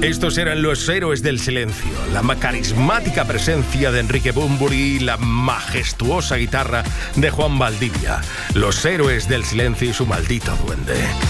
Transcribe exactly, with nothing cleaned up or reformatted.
Estos eran los Héroes del Silencio, la carismática presencia de Enrique Bunbury y la majestuosa guitarra de Juan Valdivia. Los Héroes del Silencio y su maldito duende.